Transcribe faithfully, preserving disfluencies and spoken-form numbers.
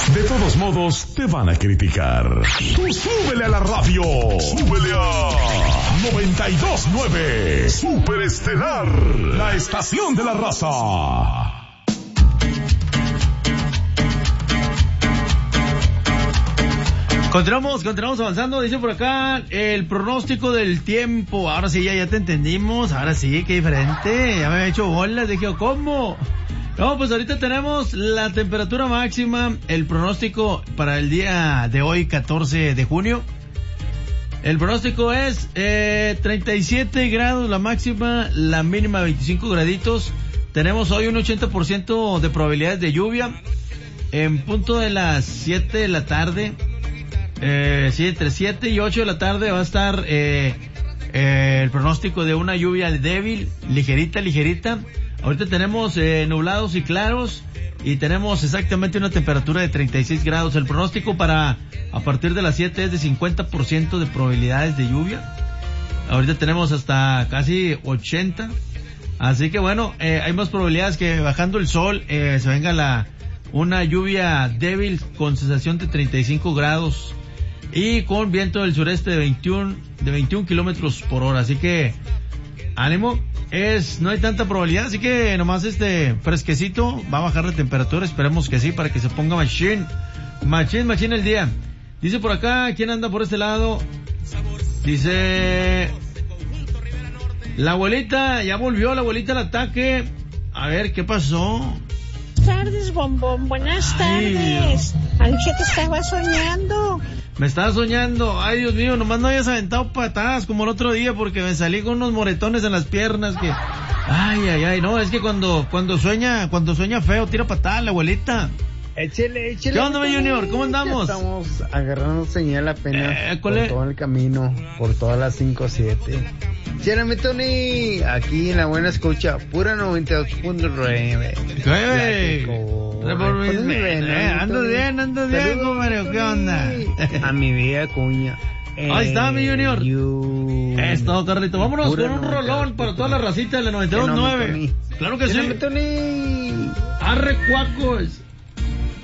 De todos modos, te van a criticar. Tú súbele a la radio. Súbele a noventa y dos punto nueve. Super Estelar, la estación de la raza. Continuamos, continuamos avanzando. Dice por acá el pronóstico del tiempo. Ahora sí, ya, ya te entendimos. Ahora sí, qué diferente. Ya me he hecho bolas. Dije, ¿cómo? No, pues ahorita tenemos la temperatura máxima. El pronóstico para el día de hoy, catorce de junio. El pronóstico es eh, treinta y siete grados la máxima, la mínima veinticinco graditos. Tenemos hoy un ochenta por ciento de probabilidades de lluvia. En punto de las siete de la tarde. Eh, sí, entre siete y ocho de la tarde va a estar eh, eh, el pronóstico de una lluvia débil, ligerita, ligerita. Ahorita tenemos eh, nublados y claros y tenemos exactamente una temperatura de treinta y seis grados. El pronóstico para a partir de las siete es de cincuenta por ciento de probabilidades de lluvia. Ahorita tenemos hasta casi ochenta. Así que bueno, eh, hay más probabilidades que bajando el sol eh, se venga la una lluvia débil con sensación de treinta y cinco grados. Y con viento del sureste de veintiuno, de veintiún kilómetros por hora. Así que, ánimo, es, no hay tanta probabilidad, así que nomás este fresquecito, va a bajar la temperatura, esperemos que sí, para que se ponga machín, machín, machín el día. Dice por acá, ¿quién anda por este lado? Dice, la abuelita, ya volvió la abuelita al ataque. A ver, ¿qué pasó? Buenas tardes, bombón, buenas Ay, tardes. Anoche te estaba soñando. Me estaba soñando, ay Dios mío, nomás no hayas aventado patadas como el otro día porque me salí con unos moretones en las piernas que, ay, ay, ay, no, es que cuando, cuando sueña, cuando sueña feo, tira patadas la abuelita. Échele, échele. ¿Qué onda, mi Junior? ¿Cómo andamos? Ya estamos agarrando señal apenas eh, por es? todo el camino, por todas las cinco siete. Chérame, Tony, aquí en la buena escucha, pura noventa y dos punto nueve. ¿Qué? Andas bien, andas bien, compadre, ¿qué onda? A mi vieja cuña. Ahí está, mi Junior. You. Es todo, Carlito. Vámonos Pura con un noventa y dos rolón para toda la racita de la noventa y dos punto nueve. Tony. Claro que sí. Chérame, Tony. Arre, cuacos.